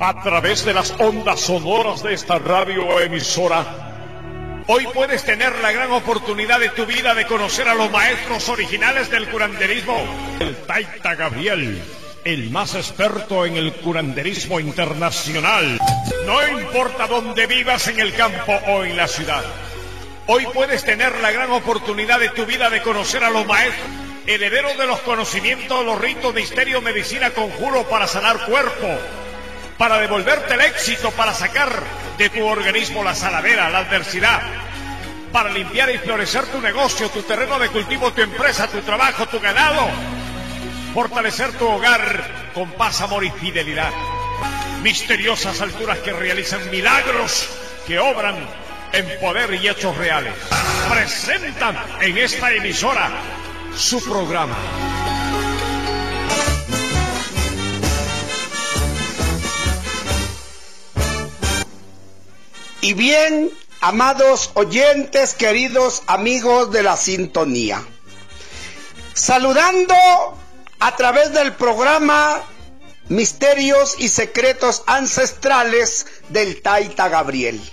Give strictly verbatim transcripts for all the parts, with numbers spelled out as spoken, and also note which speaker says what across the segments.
Speaker 1: a través de las ondas sonoras de esta radioemisora. Hoy puedes tener la gran oportunidad de tu vida de conocer a los maestros originales del curanderismo. El Taita Gabriel, el más experto en el curanderismo internacional. No importa dónde vivas, en el campo o en la ciudad. Hoy puedes tener la gran oportunidad de tu vida de conocer a los maestros, herederos de los conocimientos, los ritos, misterio, medicina, conjuro para sanar cuerpo, para devolverte el éxito, para sacar de tu organismo la saladera, la adversidad, para limpiar y florecer tu negocio, tu terreno de cultivo, tu empresa, tu trabajo, tu ganado, fortalecer tu hogar con paz, amor y fidelidad. Misteriosas alturas que realizan milagros, que obran en poder y hechos reales. Presentan en esta emisora su programa.
Speaker 2: Y bien, amados oyentes, queridos amigos de la sintonía, saludando a través del programa Misterios y Secretos Ancestrales del Taita Gabriel.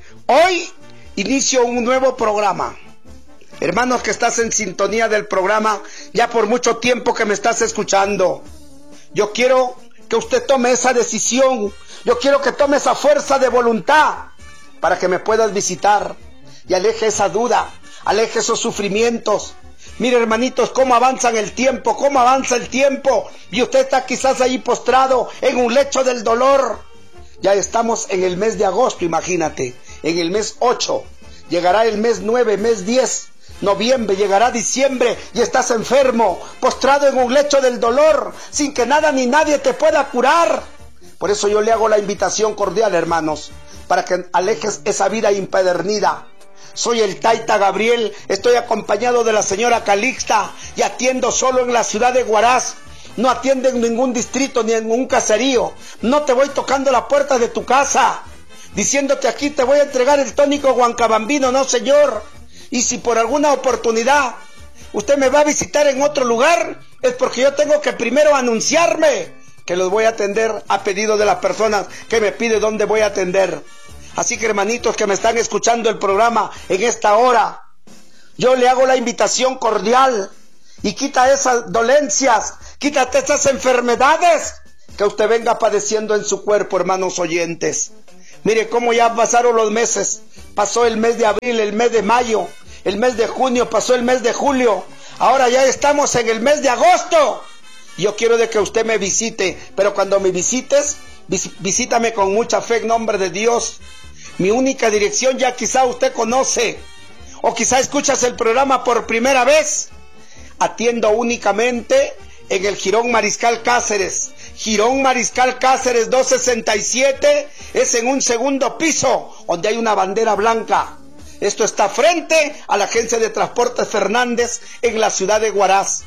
Speaker 2: Hoy inicio un nuevo programa. Hermanos que estás en sintonía del programa, ya por mucho tiempo que me estás escuchando, yo quiero que usted tome esa decisión, yo quiero que tome esa fuerza de voluntad para que me puedas visitar y aleje esa duda, aleje esos sufrimientos. Mire, hermanitos, cómo avanza el tiempo, cómo avanza el tiempo, y usted está quizás ahí postrado en un lecho del dolor. Ya estamos en el mes de agosto, imagínate, en el mes ocho, llegará el mes nueve, mes diez, noviembre, llegará diciembre y estás enfermo, postrado en un lecho del dolor, sin que nada ni nadie te pueda curar. Por eso yo le hago la invitación cordial, hermanos, para que alejes esa vida impedernida. Soy el Taita Gabriel, estoy acompañado de la señora Calixta y atiendo solo en la ciudad de Huaraz. No atiendo en ningún distrito ni en ningún caserío. No te voy tocando la puerta de tu casa diciéndote aquí te voy a entregar el tónico Huancabambino, no señor. Y si por alguna oportunidad usted me va a visitar en otro lugar, es porque yo tengo que primero anunciarme que los voy a atender a pedido de las personas que me pide dónde voy a atender. Así que, hermanitos que me están escuchando el programa en esta hora, yo le hago la invitación cordial y quita esas dolencias, quítate esas enfermedades que usted venga padeciendo en su cuerpo, hermanos oyentes. Mire cómo ya pasaron los meses, pasó el mes de abril, el mes de mayo, el mes de junio, pasó el mes de julio, ahora ya estamos en el mes de agosto. Yo quiero de que usted me visite, pero cuando me visites, vis visítame con mucha fe en nombre de Dios. Mi única dirección ya quizá usted conoce, o quizá escuchas el programa por primera vez. Atiendo únicamente en el Jirón Mariscal Cáceres. Jirón Mariscal Cáceres doscientos sesenta y siete, es en un segundo piso, donde hay una bandera blanca. Esto está frente a la agencia de transportes Fernández en la ciudad de Huaraz.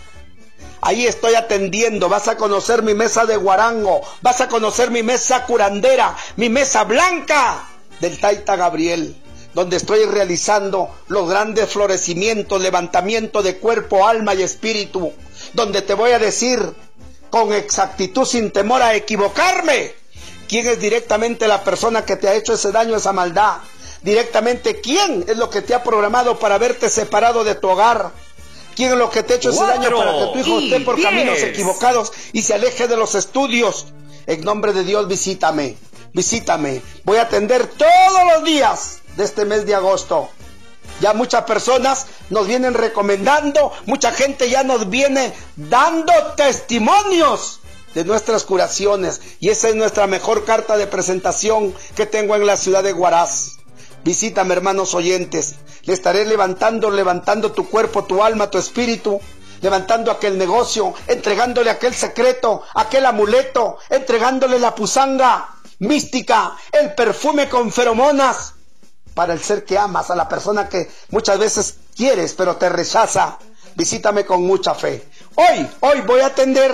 Speaker 2: Ahí estoy atendiendo, vas a conocer mi mesa de guarango, vas a conocer mi mesa curandera, mi mesa blanca del Taita Gabriel, donde estoy realizando los grandes florecimientos, levantamiento de cuerpo, alma y espíritu, donde te voy a decir con exactitud, sin temor a equivocarme, quién es directamente la persona que te ha hecho ese daño, esa maldad, directamente quién es lo que te ha programado para verte separado de tu hogar. ¿Quién es lo que te ha hecho ese daño para que tu hijo esté por caminos equivocados y se aleje de los estudios? En nombre de Dios, visítame, visítame. Voy a atender todos los días de este mes de agosto. Ya muchas personas nos vienen recomendando, mucha gente ya nos viene dando testimonios de nuestras curaciones. Y esa es nuestra mejor carta de presentación que tengo en la ciudad de Huaraz. Visítame, hermanos oyentes. Le estaré levantando, levantando tu cuerpo, tu alma, tu espíritu, levantando aquel negocio, entregándole aquel secreto, aquel amuleto, entregándole la pusanga mística, el perfume con feromonas, para el ser que amas, a la persona que muchas veces quieres, pero te rechaza. Visítame con mucha fe. Hoy, hoy voy a atender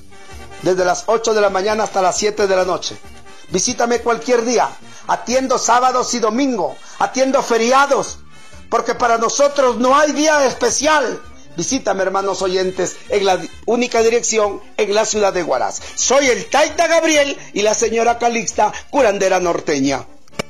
Speaker 2: desde las ocho de la mañana hasta las siete de la noche. Visítame cualquier día. Atiendo sábados y domingos, atiendo feriados, porque para nosotros no hay día especial Visítame, hermanos oyentes, en la única dirección en la ciudad de Huaraz. Soy el Taita Gabriel y la señora Calixta, curandera norteña.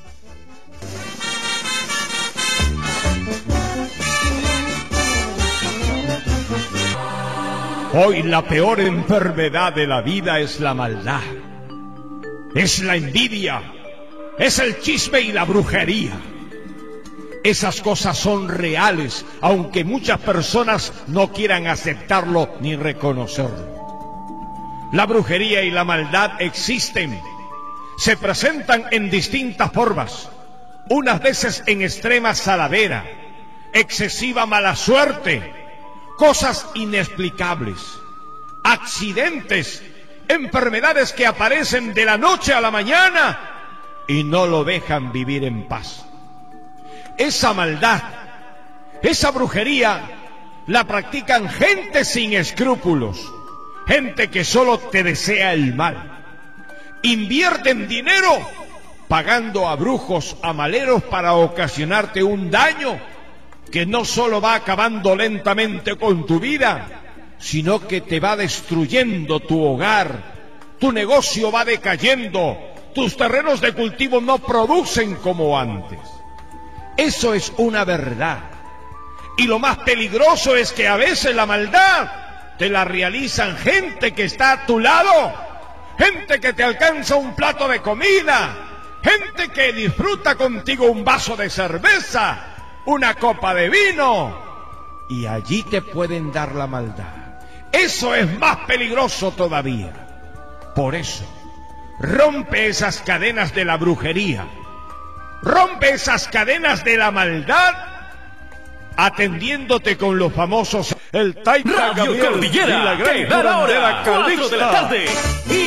Speaker 1: Hoy la peor enfermedad de la vida es la maldad, es la envidia, es el chisme y la brujería. Esas cosas son reales, aunque muchas personas no quieran aceptarlo ni reconocerlo. La brujería y la maldad existen, se presentan en distintas formas, unas veces en extrema saladera, excesiva mala suerte, cosas inexplicables, accidentes, enfermedades que aparecen de la noche a la mañana y no lo dejan vivir en paz. Esa maldad, esa brujería, la practican gente sin escrúpulos, gente que solo te desea el mal. Invierten dinero pagando a brujos, a maleros para ocasionarte un daño que no solo va acabando lentamente con tu vida, sino que te va destruyendo tu hogar, tu negocio va decayendo, tus terrenos de cultivo no producen como antes. Eso es una verdad. Y lo más peligroso es que a veces la maldad te la realizan gente que está a tu lado, gente que te alcanza un plato de comida, gente que disfruta contigo un vaso de cerveza, una copa de vino, y allí te pueden dar la maldad. Eso es más peligroso todavía. Por eso, rompe esas cadenas de la brujería, rompe esas cadenas de la maldad, atendiéndote con los famosos el Taita
Speaker 3: Radio
Speaker 1: Gabriel
Speaker 3: Cordillera,
Speaker 1: y la gran
Speaker 3: te da la hora,
Speaker 1: curandera
Speaker 3: cuatro de la
Speaker 1: Calixta.
Speaker 3: tarde.